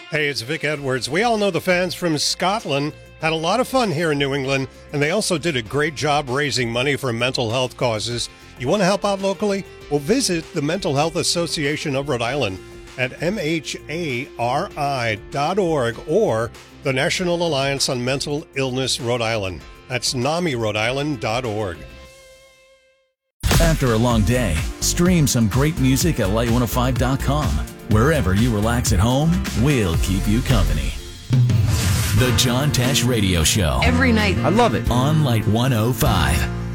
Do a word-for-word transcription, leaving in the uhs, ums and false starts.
Hey, it's Vic Edwards. We all know the fans from Scotland had a lot of fun here in New England, and they also did a great job raising money for mental health causes. You want to help out locally? Well, visit the Mental Health Association of Rhode Island at M H A R I dot org or the National Alliance on Mental Illness Rhode Island. That's NAMI Rhode Island dot org. After a long day, stream some great music at light one oh five dot com. Wherever you relax at home, we'll keep you company. The John Tesh Radio Show. Every night. I love it. On Light one oh five.